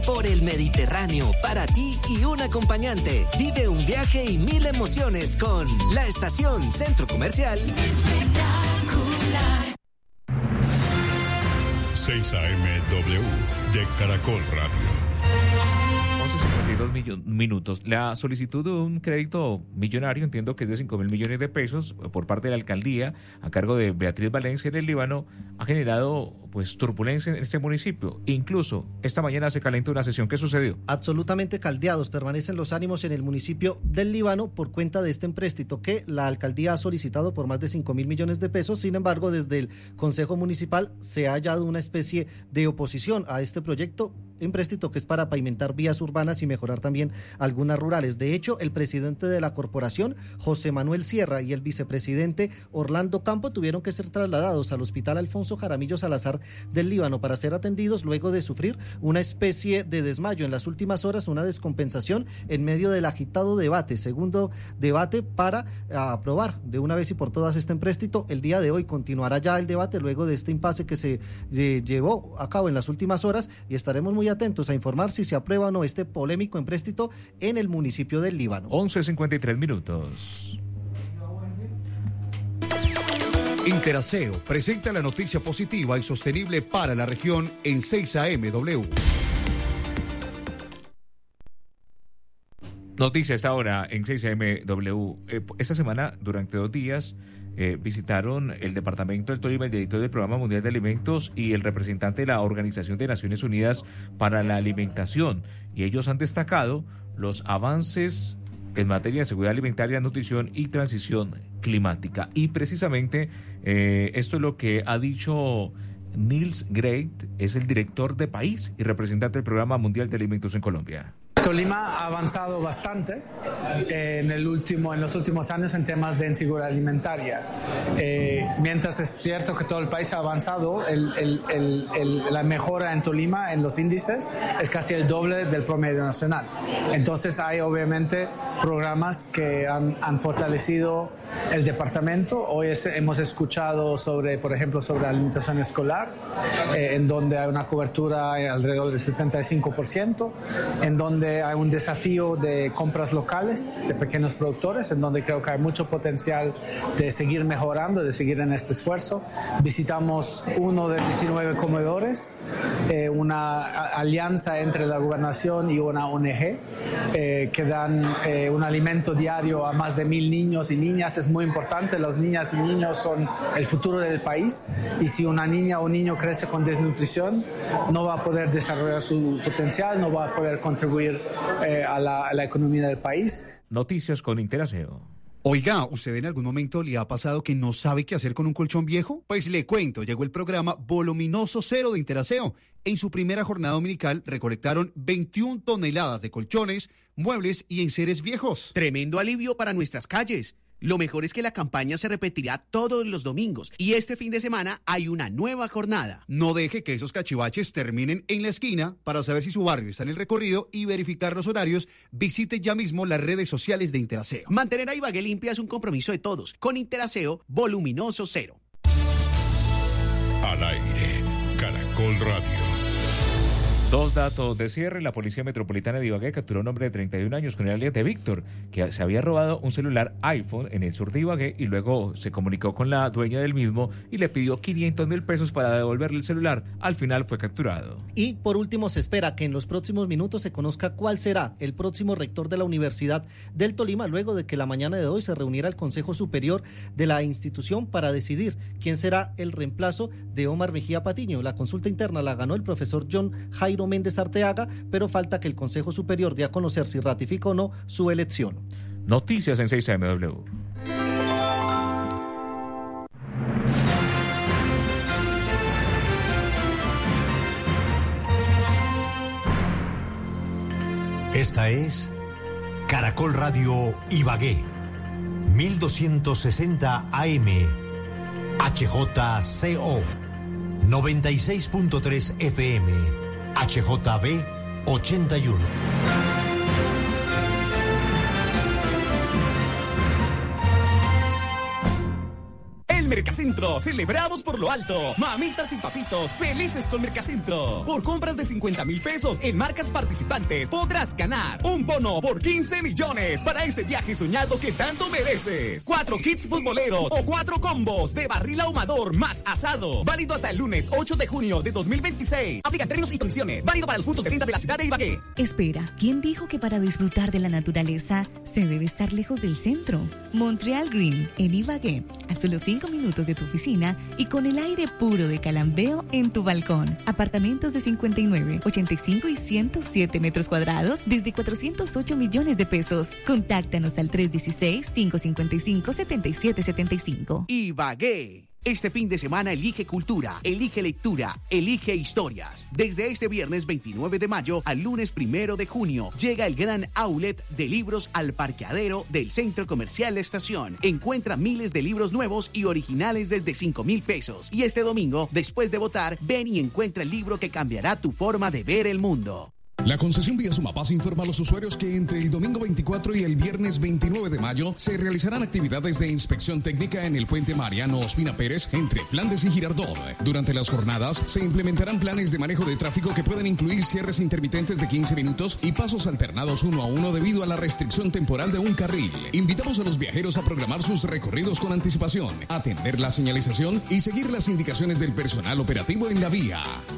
Por el Mediterráneo, para ti y un acompañante. Vive un viaje y 1000 emociones con La Estación Centro Comercial. Espectacular. 6 AM/W de Caracol Radio. 11:52 minutos. La solicitud de un crédito millonario, entiendo que es de 5.000 millones de pesos, por parte de la alcaldía, a cargo de Beatriz Valencia en el Líbano, ha generado pues turbulencia en este municipio. Incluso esta mañana se calentó una sesión. ¿Qué sucedió? Absolutamente caldeados permanecen los ánimos en el municipio del Líbano por cuenta de este empréstito que la alcaldía ha solicitado por más de 5.000 millones de pesos. Sin embargo, desde el Consejo Municipal se ha hallado una especie de oposición a este proyecto, empréstito que es para pavimentar vías urbanas y mejorar también algunas rurales. De hecho, el presidente de la corporación, José Manuel Sierra, y el vicepresidente Orlando Campo tuvieron que ser trasladados al Hospital Alfonso Jaramillo Salazar del Líbano para ser atendidos luego de sufrir una especie de desmayo en las últimas horas, una descompensación en medio del agitado debate, segundo debate para aprobar de una vez y por todas este empréstito. El día de hoy continuará ya el debate luego de este impasse que se llevó a cabo en las últimas horas, y estaremos muy atentos a informar si se aprueba o no este polémico empréstito en el municipio del Líbano. 11:53 minutos. Interaseo presenta la noticia positiva y sostenible para la región en 6 AM/W. Noticias ahora en 6 AM/W. Esta semana, durante 2 días, visitaron el departamento del Tolima el director del Programa Mundial de Alimentos y el representante de la Organización de Naciones Unidas para la Alimentación. Y ellos han destacado los avances en materia de seguridad alimentaria, nutrición y transición climática. Y precisamente esto es lo que ha dicho Niels Greit, es el director de país y representante del Programa Mundial de Alimentos en Colombia. Tolima ha avanzado bastante en los últimos años en temas de inseguridad alimentaria. Mientras es cierto que todo el país ha avanzado, la mejora en Tolima en los índices es casi el doble del promedio nacional. Entonces hay obviamente programas que han fortalecido el departamento. Hoy hemos escuchado por ejemplo, sobre alimentación escolar, en donde hay una cobertura alrededor del 75%, en donde hay un desafío de compras locales de pequeños productores, en donde creo que hay mucho potencial de seguir mejorando, de seguir en este esfuerzo. Visitamos uno de 19 comedores, una alianza entre la gobernación y una ONG que dan un alimento diario a más de 1.000 niños y niñas. Es muy importante, las niñas y niños son el futuro del país, y si una niña o un niño crece con desnutrición, no va a poder desarrollar su potencial, no va a poder contribuir a la economía del país. Noticias con Interaseo. Oiga, ¿usted en algún momento le ha pasado que no sabe qué hacer con un colchón viejo? Pues le cuento, llegó el programa Voluminoso Cero de Interaseo. En su primera jornada dominical recolectaron 21 toneladas de colchones, muebles y enseres viejos. Tremendo alivio para nuestras calles. Lo mejor es que la campaña se repetirá todos los domingos y este fin de semana hay una nueva jornada. No deje que esos cachivaches terminen en la esquina. Para saber si su barrio está en el recorrido y verificar los horarios, visite ya mismo las redes sociales de Interaseo. Mantener a Ibagué limpia es un compromiso de todos. Con Interaseo, Voluminoso Cero. Al aire, Caracol Radio. 2 datos de cierre. La Policía Metropolitana de Ibagué capturó a un hombre de 31 años con el alias de Víctor, que se había robado un celular iPhone en el sur de Ibagué y luego se comunicó con la dueña del mismo y le pidió 500.000 pesos para devolverle el celular. Al final fue capturado. Y por último, se espera que en los próximos minutos se conozca cuál será el próximo rector de la Universidad del Tolima, luego de que la mañana de hoy se reuniera el Consejo Superior de la institución para decidir quién será el reemplazo de Omar Mejía Patiño. La consulta interna la ganó el profesor John Jairo Méndez Arteaga, pero falta que el Consejo Superior dé a conocer si ratifica o no su elección. Noticias en 6 AM/W. Esta es Caracol Radio Ibagué, 1260 AM, HJCO, 96.3 FM, HJB 81. Mercacentro, celebramos por lo alto. Mamitas y papitos, felices con Mercacentro. Por compras de 50,000 pesos en marcas participantes, podrás ganar un bono por 15 millones para ese viaje soñado que tanto mereces. 4 kits futboleros o 4 combos de barril ahumador más asado. Válido hasta el lunes 8 de junio de 2026. Aplica términos y condiciones. Válido para los puntos de venta de la ciudad de Ibagué. Espera, ¿quién dijo que para disfrutar de la naturaleza se debe estar lejos del centro? Montreal Green, en Ibagué, a solo 5 minutos de tu oficina y con el aire puro de Calambeo en tu balcón. Apartamentos de 59, 85 y 107 metros cuadrados desde 408 millones de pesos. Contáctanos al 316-555-7775. Ibagué. Este fin de semana elige cultura, elige lectura, elige historias. Desde este viernes 29 de mayo al lunes 1 de junio llega el gran outlet de libros al parqueadero del Centro Comercial Estación. Encuentra miles de libros nuevos y originales desde 5,000 pesos. Y este domingo, después de votar, ven y encuentra el libro que cambiará tu forma de ver el mundo. La concesión Vía Sumapaz informa a los usuarios que entre el domingo 24 y el viernes 29 de mayo se realizarán actividades de inspección técnica en el puente Mariano Ospina Pérez entre Flandes y Girardot. Durante las jornadas se implementarán planes de manejo de tráfico que pueden incluir cierres intermitentes de 15 minutos y pasos alternados 1 a 1 debido a la restricción temporal de un carril. Invitamos a los viajeros a programar sus recorridos con anticipación, atender la señalización y seguir las indicaciones del personal operativo en la vía.